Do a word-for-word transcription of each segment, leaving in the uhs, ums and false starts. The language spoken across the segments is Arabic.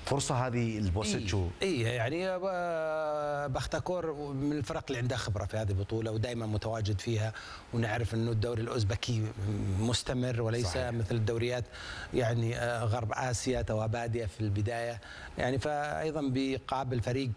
فرصه هذه البوسيتشو. اي إيه يعني بختكور من الفرق اللي عندها خبره في هذه البطوله ودائما متواجد فيها، ونعرف انه الدوري الاوزبكي مستمر وليس صحيح. مثل الدوريات يعني غرب اسيا توا باديه في البدايه يعني، فايضا بيقابل فريق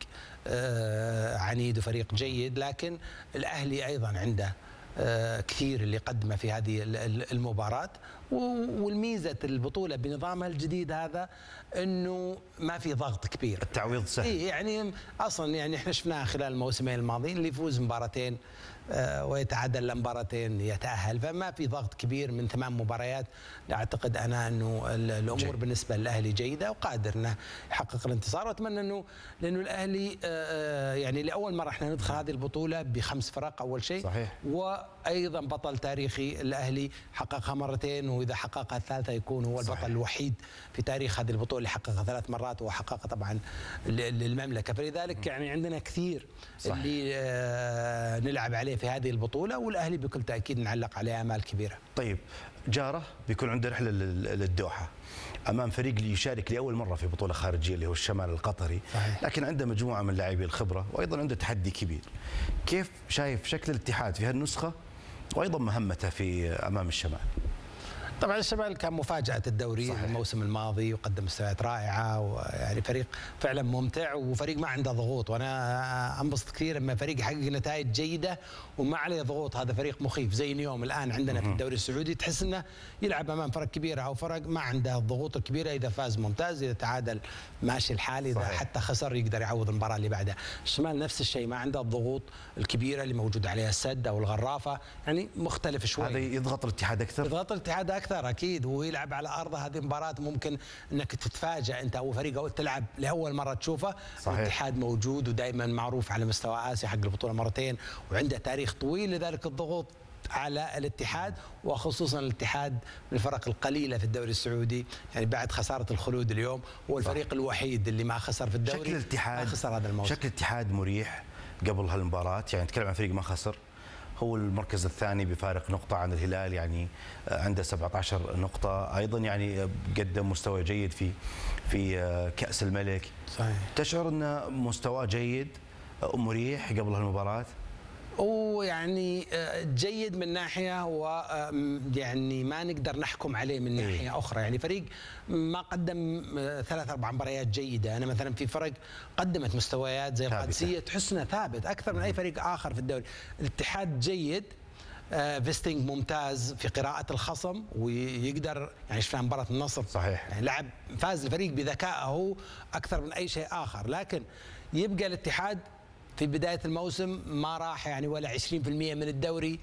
عنيد وفريق جيد، لكن الاهلي ايضا عنده كثير اللي قدمه في هذه المباراة. والميزة البطولة بنظامها الجديد هذا انه ما في ضغط كبير، التعويض سهل. إيه يعني اصلا يعني احنا شفناها خلال الموسمين الماضيين، اللي يفوز مباراتين ويتعادل لمباراتين يتأهل، فما في ضغط كبير من ثمان مباريات. اعتقد انا انه الامور جي. بالنسبه للاهلي جيده وقادر انه يحقق الانتصار، واتمنى انه لانه الاهلي يعني لاول مره احنا ندخل هذه البطوله بخمس فرق اول شيء صحيح. وايضا بطل تاريخي الاهلي حققها مرتين، واذا حققها الثالثه يكون هو البطل صحيح. الوحيد في تاريخ هذه البطوله اللي حققها ثلاث مرات وحققها طبعا للمملكه، فلذلك يعني عندنا كثير صحيح. اللي نلعب عليه في هذه البطولة، والأهلي بكل تأكيد نعلق عليه آمال كبيرة. طيب جارة بيكون عنده رحلة للدوحة أمام فريق اللي يشارك لأول مرة في بطولة خارجية اللي هو الشمال القطري صحيح. لكن عنده مجموعة من لاعبي الخبرة وأيضا عنده تحدي كبير. كيف شايف شكل الاتحاد في هالنسخة وأيضا مهمته في أمام الشمال؟ طبعا الشمال كان مفاجأة الدوري صحيح. الموسم الماضي وقدم مستويات رائعة، ويعني فريق فعلا ممتع وفريق ما عنده ضغوط، وانا انبسط كثير لما فريق يحقق نتائج جيدة وما عليه ضغوط. هذا فريق مخيف زي اليوم الان عندنا في الدوري السعودي، تحس انه يلعب امام فرق كبيرة او فرق ما عنده الضغوط الكبيرة، اذا فاز ممتاز، اذا تعادل ماشي الحال، اذا صحيح. حتى خسر يقدر يعوض المباراة اللي بعدها. الشمال نفس الشيء، ما عنده الضغوط الكبيرة اللي موجود عليها السد او الغرافة، يعني مختلف شوي. هذا يضغط الاتحاد اكثر؟ يضغط الاتحاد اكثر اكيد، ويلعب على ارضه. هذه مباراه ممكن انك تتفاجأ انت او فريق اول تلعب لاول مره تشوفه صحيح. الاتحاد موجود ودائما معروف على مستوى اسيا، حق البطوله مرتين وعنده تاريخ طويل، لذلك الضغوط على الاتحاد، وخصوصا الاتحاد من الفرق القليله في الدوري السعودي، يعني بعد خساره الخلود اليوم هو الفريق صح. الوحيد اللي ما خسر في الدوري. شكل الاتحاد خسر هذا الموسم. شكل الاتحاد مريح قبل هالمباراه، يعني نتكلم عن فريق ما خسر، هو المركز الثاني بفارق نقطة عن الهلال، يعني عنده سبعة عشر نقطة، أيضا يعني قدم مستوى جيد في في كأس الملك. صحيح. تشعر أنه مستوى جيد مريح قبل هالمباراة؟ ويعني جيد من ناحيه، ويعني ما نقدر نحكم عليه من ناحيه إيه؟ اخرى. يعني فريق ما قدم ثلاث اربع مباريات جيده، انا مثلا في فرق قدمت مستويات زي القادسيه تحس انه ثابت اكثر من اي فريق اخر في الدوري. الاتحاد جيد، فيستينج ممتاز في قراءة الخصم، ويقدر يعني شفنا مباراة النصر صحيح، يعني لعب فاز الفريق بذكائه أكثر من أي شيء آخر، لكن يبقى الاتحاد في بداية الموسم ما راح يعني ولا عشرين بالمئة من الدوري.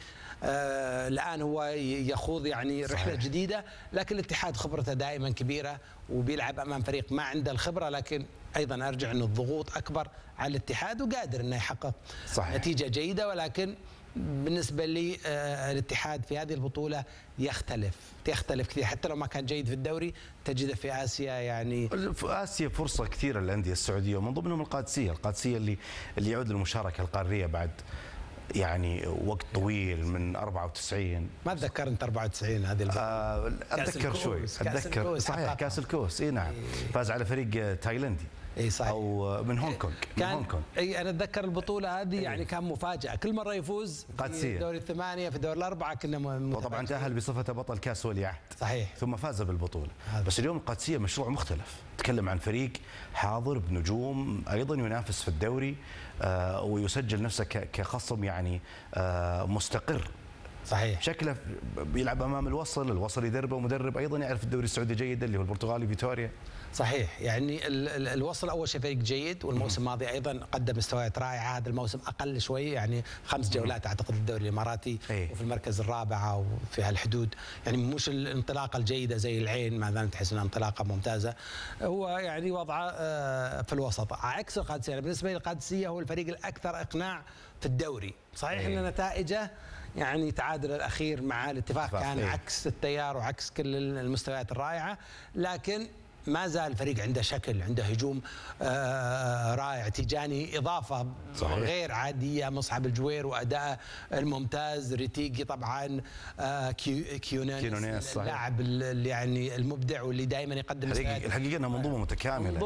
آه الآن هو يخوض يعني رحلة صحيح. جديدة، لكن الاتحاد خبرته دائما كبيرة وبيلعب أمام فريق ما عنده الخبرة، لكن أيضا أرجع أنه الضغوط أكبر على الاتحاد وقادر أنه يحقق صحيح. نتيجة جيدة. ولكن بالنسبة لي آه الاتحاد في هذه البطولة يختلف يختلف كثير، حتى لو ما كان جيد في الدوري تجده في آسيا. يعني في آسيا فرصة كثيرة للأندية السعودية ومن ضمنهم القادسية، القادسية اللي اللي يعود للمشاركة القارية بعد يعني وقت طويل من أربعة وتسعين. ما اتذكر انت أربعة وتسعين هذه البطولة. آه اتذكر شوي، اتذكر صحيح كاس الكوس. اي نعم، فاز على فريق تايلندي. اي صحيح، او من هونغ كونغ. كان هونغ كونغ. اي انا اتذكر البطوله هذه يعني كان مفاجاه، كل مره يفوز في دوري الثمانيه في دوري الاربعه كنا وطبعا تاهل بصفته بطل كاس ولي عهد صحيح، ثم فاز بالبطوله. هذا. بس اليوم القادسيه مشروع مختلف، تكلم عن فريق حاضر بنجوم، ايضا ينافس في الدوري آه ويسجل نفسه كخصم يعني آه مستقر صحيح. شكله بيلعب امام الوصل، الوصل يدربه ومدرب ايضا يعرف الدوري السعودي جيدا اللي هو البرتغالي فيتوريا. صحيح، يعني الوصل اول شيء فريق جيد، والموسم الماضي ايضا قدم مستويات رائعه. هذا الموسم اقل شوي، يعني خمس جولات اعتقد الدوري الاماراتي ايه؟ وفي المركز الرابع او في هالحدود، يعني مش الانطلاقه الجيده زي العين ما زالت تحس انها انطلاقه ممتازه. هو يعني وضعه في الوسط عكس القادسيه. بالنسبه لي القادسيه هو الفريق الاكثر اقناع في الدوري. صحيح ايه؟ ان نتائجه يعني تعادل الاخير مع الاتفاق كان ايه؟ عكس التيار وعكس كل المستويات الرائعه، لكن ما زال الفريق عنده شكل، عنده هجوم آه رائع. تيجاني اضافه صحيح. غير عاديه، مصعب الجوير واداءه الممتاز، ريتيجي طبعا آه كيونيس اللاعب اللي يعني المبدع واللي دائما يقدم الحقيقه انها منظومه متكامله.